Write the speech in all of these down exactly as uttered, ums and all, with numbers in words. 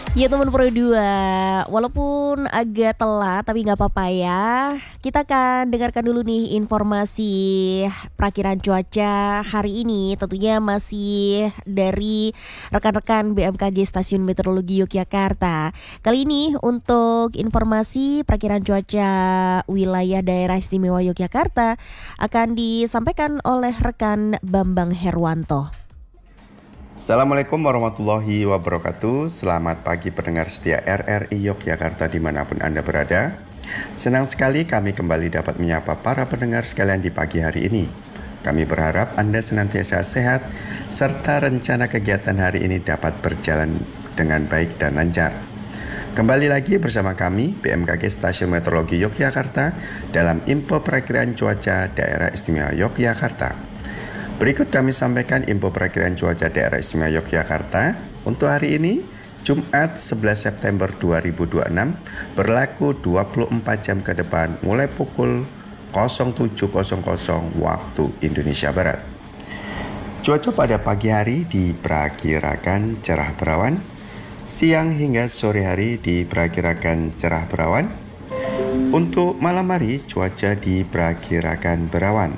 Ya teman Pro dua, walaupun agak telat tapi nggak apa-apa ya. Kita akan dengarkan dulu nih informasi perakiran cuaca hari ini. Tentunya masih dari rekan-rekan B M K G Stasiun Meteorologi Yogyakarta. Kali ini untuk informasi perakiran cuaca wilayah daerah istimewa Yogyakarta akan disampaikan oleh rekan Bambang Herwanto. Assalamualaikum warahmatullahi wabarakatuh. Selamat pagi pendengar setia R R I Yogyakarta dimanapun Anda berada. Senang sekali kami kembali dapat menyapa para pendengar sekalian di pagi hari ini. Kami berharap Anda senantiasa sehat serta rencana kegiatan hari ini dapat berjalan dengan baik dan lancar. Kembali lagi bersama kami B M K G Stasiun Meteorologi Yogyakarta dalam info perakiraan cuaca daerah istimewa Yogyakarta. Berikut kami sampaikan info perakiraan cuaca daerah istimewa Yogyakarta untuk hari ini, Jumat sebelas September dua ribu dua puluh enam, berlaku dua puluh empat jam ke depan mulai pukul nol tujuh nol nol waktu Indonesia Barat. Cuaca pada pagi hari diperkirakan cerah berawan, siang hingga sore hari diperkirakan cerah berawan. Untuk malam hari cuaca diperkirakan berawan.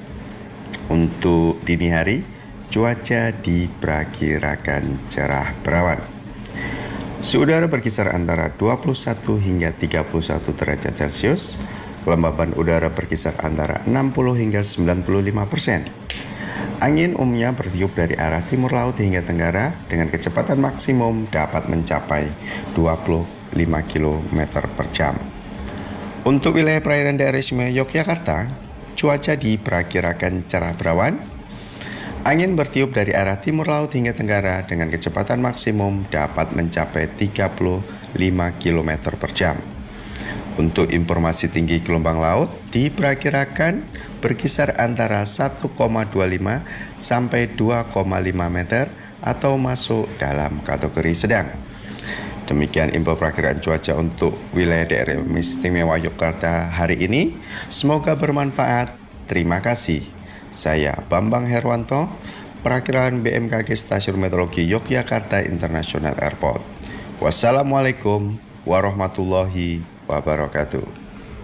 Untuk dini hari, cuaca diperkirakan cerah berawan. Suhu udara berkisar antara dua puluh satu hingga tiga puluh satu derajat Celcius. Kelembaban udara berkisar antara enam puluh hingga sembilan puluh lima persen. Angin umumnya bertiup dari arah timur laut hingga tenggara dengan kecepatan maksimum dapat mencapai dua puluh lima kilometer per jam. Untuk wilayah perairan daerah istimewa Yogyakarta, cuaca diperkirakan cerah berawan. Angin bertiup dari arah timur laut hingga tenggara dengan kecepatan maksimum dapat mencapai tiga puluh lima kilometer per jam. Untuk informasi tinggi gelombang laut diperkirakan berkisar antara satu koma dua lima sampai dua koma lima meter atau masuk dalam kategori sedang. Demikian info perakiraan cuaca untuk wilayah daerah istimewa Yogyakarta hari ini. Semoga bermanfaat. Terima kasih. Saya Bambang Herwanto, perakiraan B M K G Stasiun Meteorologi Yogyakarta International Airport. Wassalamualaikum warahmatullahi wabarakatuh.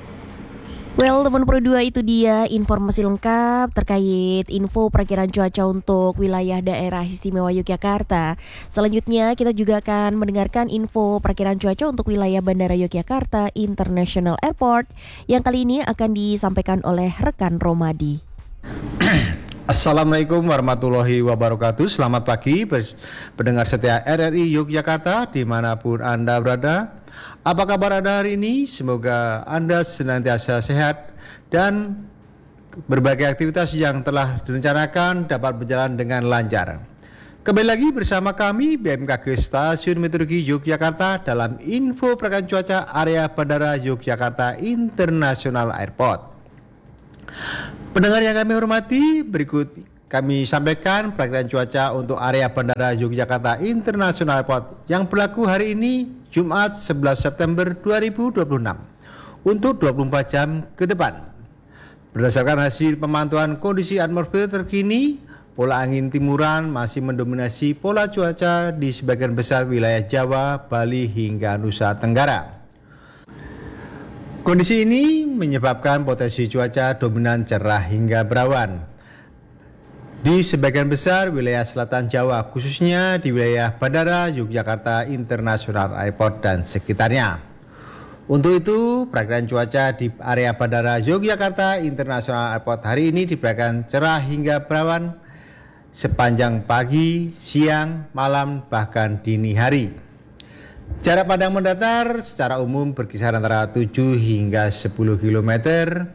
Well, teman Pro dua, itu dia informasi lengkap terkait info perakiraan cuaca untuk wilayah daerah istimewa Yogyakarta. Selanjutnya kita juga akan mendengarkan info perakiraan cuaca untuk wilayah Bandara Yogyakarta International Airport yang kali ini akan disampaikan oleh rekan Romadi. Assalamualaikum warahmatullahi wabarakatuh. Selamat pagi pendengar setia R R I Yogyakarta dimanapun Anda berada. Apa kabar Anda hari ini? Semoga Anda senantiasa sehat dan berbagai aktivitas yang telah direncanakan dapat berjalan dengan lancar. Kembali lagi bersama kami B M K G Stasiun Meteorologi Yogyakarta dalam info perakiraan cuaca area Bandara Yogyakarta International Airport. Pendengar yang kami hormati, berikut kami sampaikan perakiraan cuaca untuk area Bandara Yogyakarta International Airport yang berlaku hari ini Jumat sebelas September dua ribu dua puluh enam untuk dua puluh empat jam ke depan. Berdasarkan hasil pemantauan kondisi atmosfer terkini, pola angin timuran masih mendominasi pola cuaca di sebagian besar wilayah Jawa, Bali hingga Nusa Tenggara. Kondisi ini menyebabkan potensi cuaca dominan cerah hingga berawan di sebagian besar wilayah selatan Jawa, khususnya di wilayah Bandara Yogyakarta International Airport dan sekitarnya. Untuk itu, perakiraan cuaca di area Bandara Yogyakarta International Airport hari ini diperkirakan cerah hingga berawan sepanjang pagi, siang, malam, bahkan dini hari. Jarak pandang mendatar secara umum berkisar antara tujuh hingga sepuluh kilometer,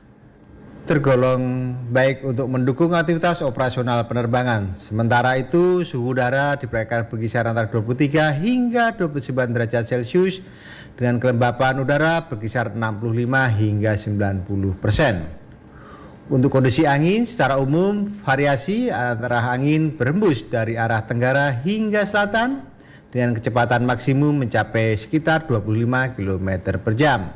tergolong baik untuk mendukung aktivitas operasional penerbangan. Sementara itu, suhu udara diperkirakan berkisar antara dua puluh tiga hingga dua puluh sembilan derajat Celcius dengan kelembapan udara berkisar enam puluh lima hingga sembilan puluh persen. Untuk kondisi angin secara umum variasi antara angin berhembus dari arah tenggara hingga selatan dengan kecepatan maksimum mencapai sekitar dua puluh lima kilometer per jam.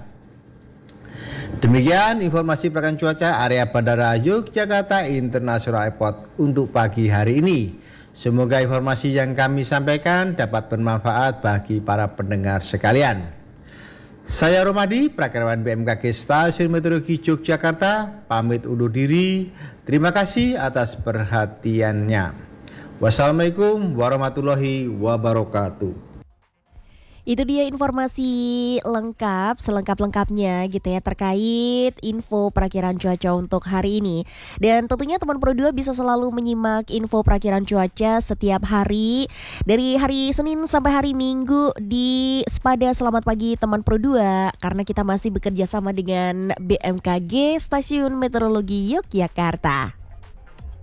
Demikian informasi perakiraan cuaca area Bandara Yogyakarta International Airport untuk pagi hari ini. Semoga informasi yang kami sampaikan dapat bermanfaat bagi para pendengar sekalian. Saya Romadi, Prakirawan B M K G Stasiun Meteorologi Yogyakarta, pamit undur diri. Terima kasih atas perhatiannya. Wassalamualaikum warahmatullahi wabarakatuh. Itu dia informasi lengkap, selengkap-lengkapnya gitu ya terkait info perakiran cuaca untuk hari ini. Dan tentunya teman Pro dua bisa selalu menyimak info perakiran cuaca setiap hari dari hari Senin sampai hari Minggu di Spada Selamat Pagi teman Pro dua, karena kita masih bekerja sama dengan B M K G Stasiun Meteorologi Yogyakarta.